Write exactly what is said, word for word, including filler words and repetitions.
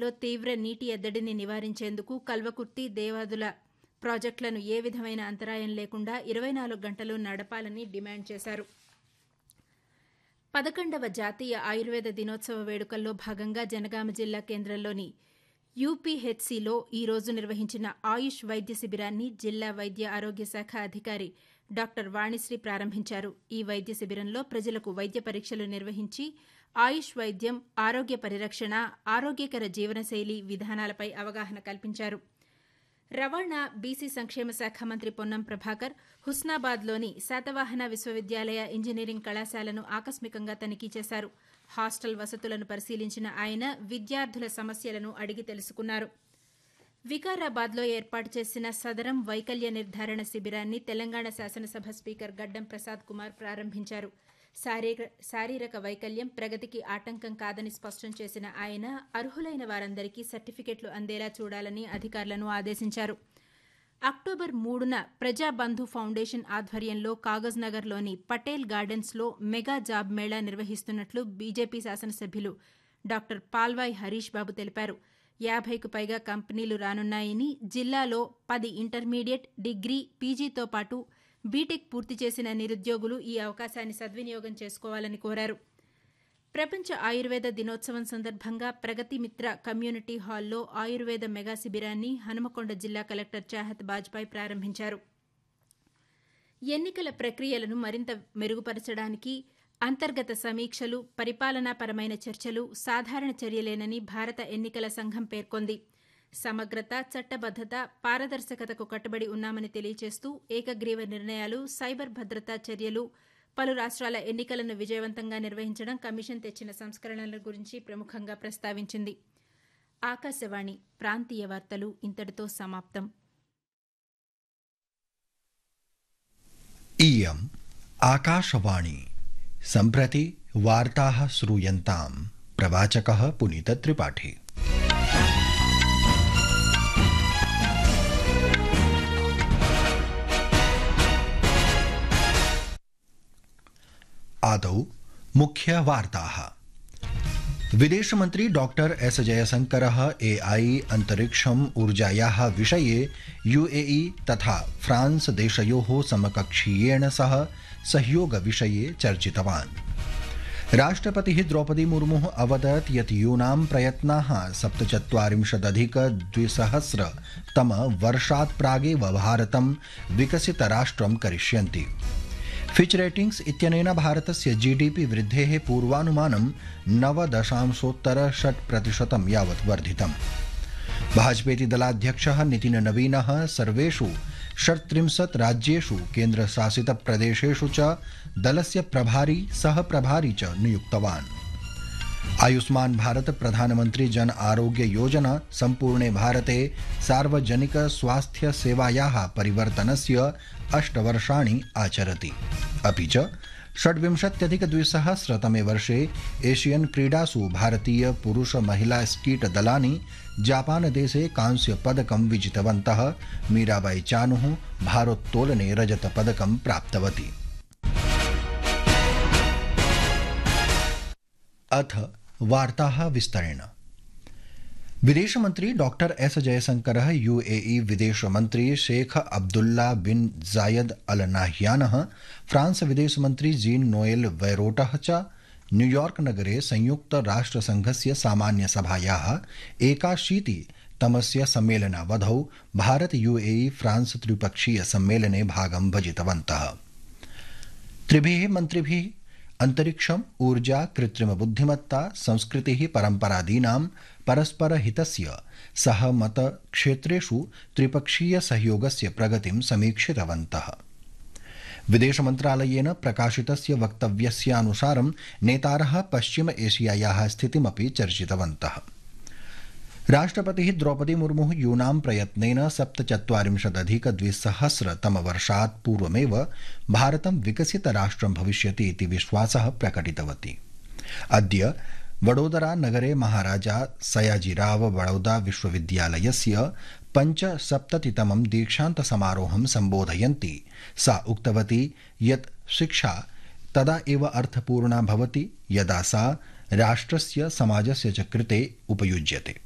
జిల్లాల్లో తీవ్ర నీటి ఎద్దడిని నివారించేందుకు కల్వకుర్తి దేవాదుల ప్రాజెక్టులను ఏ విధమైన అంతరాయం లేకుండా ఇరవై నాలుగు గంటలు నడపాలని డిమాండ్ చేశారు. పదకొండవ జాతీయ ఆయుర్వేద దినోత్సవ వేడుకల్లో భాగంగా జనగామ జిల్లా కేంద్రంలోని యూపీహెచ్సీలో ఈ రోజు నిర్వహించిన ఆయుష్ వైద్య శిబిరాన్ని జిల్లా వైద్య ఆరోగ్య శాఖ అధికారి డాక్టర్ వాణిశ్రీ ప్రారంభించారు. ఈ వైద్య శిబిరంలో ప్రజలకు వైద్య పరీక్షలు నిర్వహించి ఆయుష్ వైద్యం, ఆరోగ్య పరిరక్షణ, ఆరోగ్యకర జీవనశైలి విధానాలపై అవగాహన కల్పించారు. రవాణా, బీసీ సంక్షేమ శాఖ మంత్రి పొన్నం ప్రభాకర్ హుస్నాబాద్లోని శాతవాహన విశ్వవిద్యాలయ ఇంజనీరింగ్ కళాశాలను ఆకస్మికంగా తనిఖీ చేశారు. హాస్టల్ వసతులను పరిశీలించిన ఆయన విద్యార్థుల సమస్యలను అడిగి తెలుసుకున్నారు. వికారాబాద్లో ఏర్పాటు చేసిన సదరం వైకల్య నిర్ధారణ శిబిరాన్ని తెలంగాణ శాసనసభ స్పీకర్ గడ్డం ప్రసాద్ కుమార్ ప్రారంభించారు. శారీరక వైకల్యం ప్రగతికి ఆటంకం కాదని స్పష్టం చేసిన ఆయన అర్హులైన వారందరికీ సర్టిఫికెట్లు అందేలా చూడాలని అధికారులను ఆదేశించారు. అక్టోబర్ మూడున ప్రజాబంధు ఫౌండేషన్ ఆధ్వర్యంలో కాగజ్ నగర్లోని పటేల్ గార్డెన్స్లో మెగా జాబ్ మేళా నిర్వహిస్తున్నట్లు బీజేపీ శాసనసభ్యులు డాక్టర్ పాల్వాయ్ హరీష్ బాబు తెలిపారు. యాభైకు పైగా కంపెనీలు రానున్నాయని, జిల్లాలో పది ఇంటర్మీడియట్, డిగ్రీ, పీజీతో పాటు బీటెక్ పూర్తి చేసిన నిరుద్యోగులు ఈ అవకాశాన్ని సద్వినియోగం చేసుకోవాలని కోరారు. ప్రపంచ ఆయుర్వేద దినోత్సవం సందర్భంగా ప్రగతి మిత్ర కమ్యూనిటీ హాల్లో ఆయుర్వేద మెగా శిబిరాన్ని హనుమకొండ జిల్లా కలెక్టర్ చాహత్ బాజ్పాయ్ ప్రారంభించారు. ఎన్నికల ప్రక్రియలను మరింత మెరుగుపరచడానికి అంతర్గత సమీక్షలు, పరిపాలనాపరమైన చర్చలు సాధారణ చర్యలేనని భారత ఎన్నికల సంఘం పేర్కొంది. సమగ్రత, చట్టబద్దత, పారదర్శకతకు కట్టుబడి ఉన్నామని తెలియజేస్తూ ఏకగ్రీవ నిర్ణయాలు, సైబర్ భద్రతా చర్యలు, పలు రాష్ట్రాల ఎన్నికలను విజయవంతంగా నిర్వహించడం కమిషన్ తెచ్చిన సంస్కరణల గురించి ప్రముఖంగా ప్రస్తావించింది. ఆకాశవాణి ప్రాంతీయ వార్తలు ఇంతటితో సమాప్తం. इयम् आकाशवाणी सम्प्रति वार्ताः श्रूयन्ताम्. प्रवाचकः पुनीतत्रिपाठी. आदौ मुख्यवार्ताः. विदेशमन्त्री डॉक्टर एस जयशंकरः एआई अंतरिक्षम् ऊर्जायाः विषये यूएई तथा फ्रांस देशयोः समकक्षीयेण सह सहयोगविषये चर्चितवान्. राष्ट्रपतिः द्रौपदी मुर्मुः अवदत् यत् यूनां प्रयत्नाः सप्तचत्वारिंशदधिकद्विसहस्रतमवर्षात् प्रागेव भारतं विकसितराष्ट्रं करिष्यन्ति. फिच रेटिंग्स इत्यनेन भारतस्य जीडीपी वृद्धेः पूर्वानुमानं नव दशांशोत्तर षट् प्रतिशतं यावत् वर्धितम्. भाजपेति दलाध्यक्षः नितिन नवीनः सर्वेषु षट्त्रिंशत् राज्येषु केन्द्रशासितप्रदेशेषु च दलस्य प्रभारी सह प्रभारी च नियुक्तवान्. आयुष्मान भारत प्रधानमंत्री जन आरोग्य योजना सम्पूर्णे भारते सार्वजनिक स्वास्थ्य सेवायाः परिवर्तनस्य अष्टवर्षाणि आचरति. अपि च षड्विंशत्यधिकद्विसहस्रतमे वर्षे एशियन क्रीडासु भारतीय पुरुष महिला स्कीट दलानि जापानदेशे कांस्यपदकं विजितवन्तः. मीराबाई चानुः भारोत्तोलने रजतपदकं प्राप्तवती. अथ वार्ताः विस्तरेण. विदेशमन्त्री डॉक्टर एस जयशंकरः यूएई विदेशमन्त्री शेख अब्दुल्ला बिन जायद अल नाह्यानः फ्रांस विदेशमन्त्री जीन नोएल वैरोटः च न्यूयॉर्क नगरे संयुक्त राष्ट्रसंघस्य सामान्यसभायाः एकाशीतितमस्य सम्मेलनावधौ भारत यूएई फ्रांस त्रिपक्षीय सम्मेलने भागं भजितवन्तः. त्रिभिः मन्त्रिभिः अंतरिक्षम, ऊर्जा, कृत्रिम बुद्धिमत्ता, संस्कृतिः, परम्परादीनां परस्परहितस्य सहमत क्षेत्रेषु त्रिपक्षीय सहयोगस्य प्रगतिं समीक्षितवन्तः. विदेशमन्त्रालयेन प्रकाशितस्य वक्तव्यस्यानुसारं नेतारः पश्चिम एशियायाः स्थितिमपि चर्चितवन्तः. राष्ट्रपतिः द्रौपदी मुर्मुः यूनां प्रयत्नेन सप्तचत्वारिंशदधिकद्विसहस्रतमवर्षात् पूर्वमेव भारतं विकसितराष्ट्रं भविष्यति इति विश्वासः प्रकटितवती. अद्य वडोदरा नगरे महाराजा सयाजीराव वडोदा विश्वविद्यालयस्य पञ्चसप्ततितमं दीक्षान्तसमारोहं सम्बोधयन्ती सा उक्तवती यत् शिक्षा तदा एव अर्थपूर्णा भवति यदा सा राष्ट्रस्य समाजस्य च कृते उपयुज्यते.